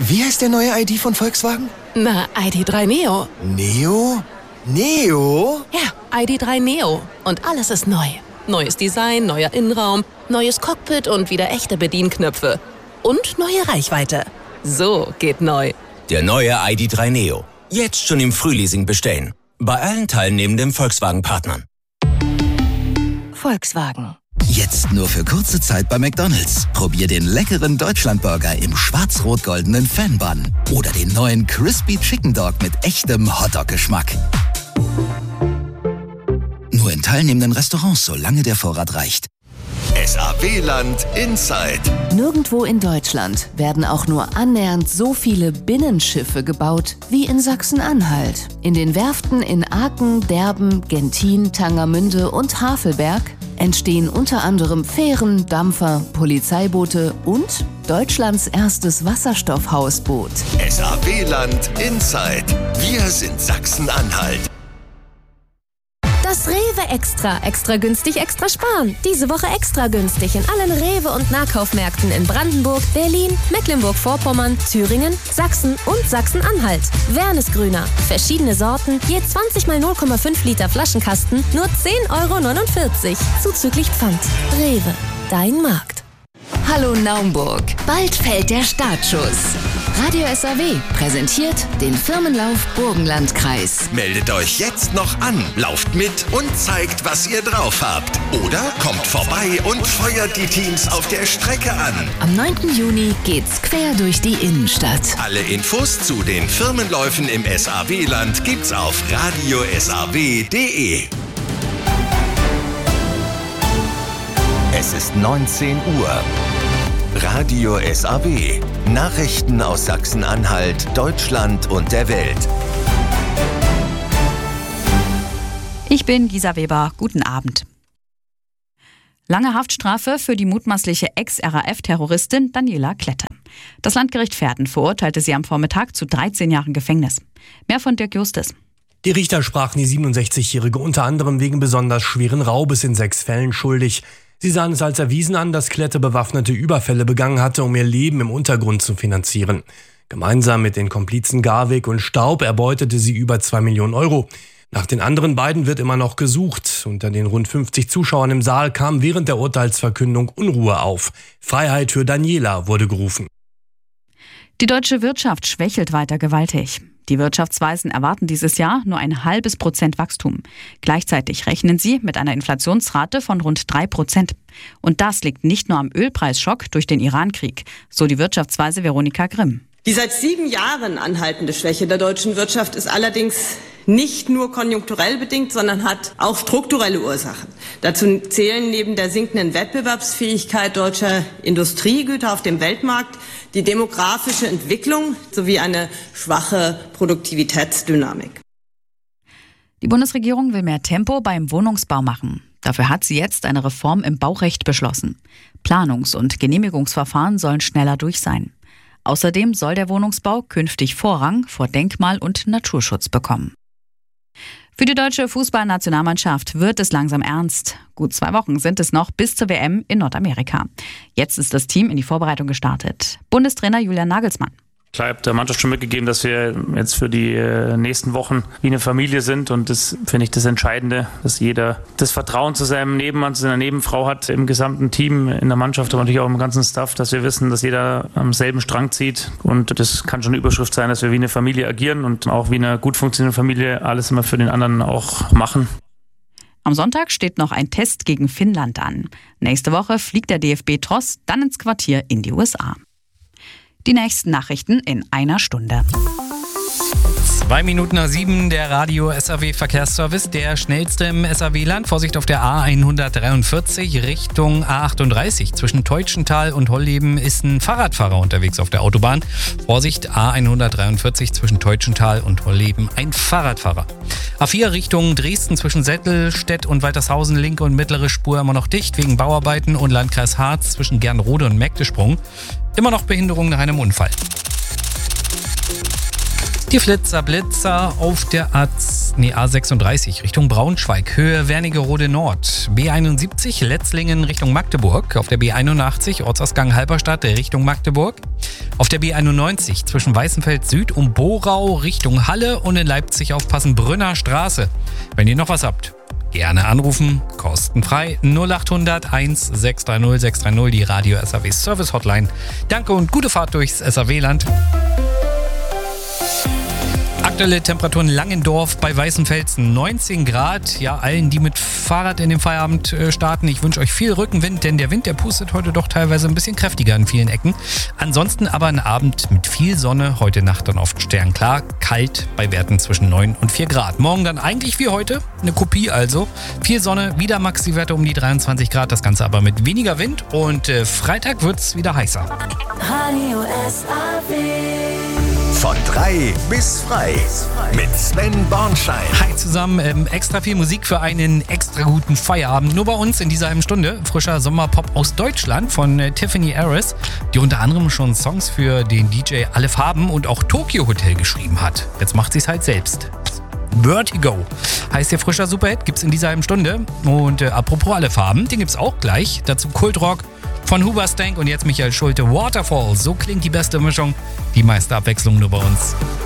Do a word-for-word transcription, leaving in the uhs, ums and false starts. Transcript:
Wie heißt der neue I D von Volkswagen? Na, I D drei Neo. Neo? Neo? Ja, I D drei Neo. Und alles ist neu. Neues Design, neuer Innenraum, neues Cockpit und wieder echte Bedienknöpfe. Und neue Reichweite. So geht neu. Der neue I D drei Neo. Jetzt schon im Frühleasing bestellen. Bei allen teilnehmenden Volkswagen-Partnern. Volkswagen. Jetzt nur für kurze Zeit bei McDonald's. Probier den leckeren Deutschlandburger im schwarz-rot-goldenen Fan-Bun. Oder den neuen Crispy Chicken Dog mit echtem Hotdog-Geschmack. Nur in teilnehmenden Restaurants, solange der Vorrat reicht. S A W-Land Inside. Nirgendwo in Deutschland werden auch nur annähernd so viele Binnenschiffe gebaut wie in Sachsen-Anhalt. In den Werften in Aken, Derben, Gentin, Tangermünde und Havelberg entstehen unter anderem Fähren, Dampfer, Polizeiboote und Deutschlands erstes Wasserstoffhausboot. S A W-Land Inside. Wir sind Sachsen-Anhalt. Das Rewe Extra. Extra günstig, extra sparen. Diese Woche extra günstig in allen Rewe- und Nahkaufmärkten in Brandenburg, Berlin, Mecklenburg-Vorpommern, Thüringen, Sachsen und Sachsen-Anhalt. Wernesgrüner. Verschiedene Sorten, je zwanzig mal null Komma fünf Liter Flaschenkasten, nur zehn Euro neunundvierzig. Zuzüglich Pfand. Rewe. Dein Markt. Hallo Naumburg. Bald fällt der Startschuss. Radio S A W präsentiert den Firmenlauf Burgenlandkreis. Meldet euch jetzt noch an, lauft mit und zeigt, was ihr drauf habt. Oder kommt vorbei und feuert die Teams auf der Strecke an. Am neunten Juni geht's quer durch die Innenstadt. Alle Infos zu den Firmenläufen im S A W-Land gibt's auf radio s a w punkt d e. Es ist neunzehn Uhr. Radio S A W. Nachrichten aus Sachsen-Anhalt, Deutschland und der Welt. Ich bin Gisa Weber. Guten Abend. Lange Haftstrafe für die mutmaßliche Ex-R A F-Terroristin Daniela Klette. Das Landgericht Verden verurteilte sie am Vormittag zu dreizehn Jahren Gefängnis. Mehr von Dirk Justus. Die Richter sprachen die siebenundsechzigjährige unter anderem wegen besonders schweren Raubes in sechs Fällen schuldig. Sie sahen es als erwiesen an, dass Klette bewaffnete Überfälle begangen hatte, um ihr Leben im Untergrund zu finanzieren. Gemeinsam mit den Komplizen Garwig und Staub erbeutete sie über zwei Millionen Euro. Nach den anderen beiden wird immer noch gesucht. Unter den rund fünfzig Zuschauern im Saal kam während der Urteilsverkündung Unruhe auf. Freiheit für Daniela wurde gerufen. Die deutsche Wirtschaft schwächelt weiter gewaltig. Die Wirtschaftsweisen erwarten dieses Jahr nur ein halbes Prozent Wachstum. Gleichzeitig rechnen sie mit einer Inflationsrate von rund drei Prozent. Und das liegt nicht nur am Ölpreisschock durch den Irankrieg, so die Wirtschaftsweise Veronika Grimm. Die seit sieben Jahren anhaltende Schwäche der deutschen Wirtschaft ist allerdings nicht nur konjunkturell bedingt, sondern hat auch strukturelle Ursachen. Dazu zählen neben der sinkenden Wettbewerbsfähigkeit deutscher Industriegüter auf dem Weltmarkt die demografische Entwicklung sowie eine schwache Produktivitätsdynamik. Die Bundesregierung will mehr Tempo beim Wohnungsbau machen. Dafür hat sie jetzt eine Reform im Baurecht beschlossen. Planungs- und Genehmigungsverfahren sollen schneller durch sein. Außerdem soll der Wohnungsbau künftig Vorrang vor Denkmal- und Naturschutz bekommen. Für die deutsche Fußballnationalmannschaft wird es langsam ernst. Gut zwei Wochen sind es noch bis zur W M in Nordamerika. Jetzt ist das Team in die Vorbereitung gestartet. Bundestrainer Julian Nagelsmann. Ich habe der Mannschaft schon mitgegeben, dass wir jetzt für die nächsten Wochen wie eine Familie sind, und das finde ich das Entscheidende, dass jeder das Vertrauen zu seinem Nebenmann, zu seiner Nebenfrau hat, im gesamten Team, in der Mannschaft, aber natürlich auch im ganzen Staff, dass wir wissen, dass jeder am selben Strang zieht, und das kann schon eine Überschrift sein, dass wir wie eine Familie agieren und auch wie eine gut funktionierende Familie alles immer für den anderen auch machen. Am Sonntag steht noch ein Test gegen Finnland an. Nächste Woche fliegt der D F B-Tross dann ins Quartier in die U S A. Die nächsten Nachrichten in einer Stunde. Zwei Minuten nach sieben, der Radio S A W Verkehrsservice, der schnellste im S A W-Land. Vorsicht auf der A hundertdreiundvierzig Richtung A achtunddreißig. Zwischen Teutschenthal und Holleben ist ein Fahrradfahrer unterwegs auf der Autobahn. Vorsicht, A hundertdreiundvierzig zwischen Teutschenthal und Holleben, ein Fahrradfahrer. A vier Richtung Dresden zwischen Settelstedt und Waltershausen, linke und mittlere Spur immer noch dicht wegen Bauarbeiten, und Landkreis Harz zwischen Gernrode und Mägdesprung. Immer noch Behinderung nach einem Unfall. Die Flitzer Blitzer auf der A, nee, A sechsunddreißig Richtung Braunschweig, Höhe Wernigerode Nord. B einundsiebzig Letzlingen Richtung Magdeburg. Auf der B einundachtzig Ortsausgang Halberstadt Richtung Magdeburg. Auf der B einundneunzig zwischen Weißenfeld Süd und Borau Richtung Halle und in Leipzig aufpassen, Brünner Straße. Wenn ihr noch was habt, gerne anrufen, kostenfrei null acht hundert eins sechs drei null sechs drei null, die Radio S A W Service Hotline. Danke und gute Fahrt durchs S A W-Land. Aktuelle Temperaturen Langendorf bei Weißenfels neunzehn Grad. Ja, allen, die mit Fahrrad in den Feierabend äh, starten, ich wünsche euch viel Rückenwind, denn der Wind, der pustet heute doch teilweise ein bisschen kräftiger an vielen Ecken. Ansonsten aber ein Abend mit viel Sonne, heute Nacht dann oft sternklar, kalt bei Werten zwischen neun und vier Grad. Morgen dann eigentlich wie heute, eine Kopie also. Viel Sonne, wieder Maxi-Werte um die dreiundzwanzig Grad, das Ganze aber mit weniger Wind und äh, Freitag wird's wieder heißer. Radio S A W. Von drei bis frei mit Sven Bornschein. Hi zusammen, ähm, extra viel Musik für einen extra guten Feierabend. Nur bei uns in dieser halben Stunde frischer Sommerpop aus Deutschland von äh, Tiffany Harris, die unter anderem schon Songs für den D J Alle Farben und auch Tokyo Hotel geschrieben hat. Jetzt macht sie es halt selbst. Vertigo heißt der frischer Superhit, gibt's in dieser halben Stunde. Und äh, apropos Alle Farben, den gibt's auch gleich. Dazu Kultrock von Hoobastank und jetzt Michael Schulte, Waterfall. So klingt die beste Mischung, die meiste Abwechslung nur bei uns.